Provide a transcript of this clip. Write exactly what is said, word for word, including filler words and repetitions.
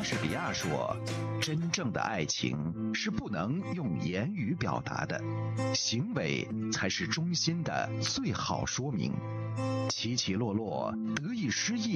士比亚说，真正的爱情是不能用言语表达的，行为才是衷心的最好说明。起起落落，得意失意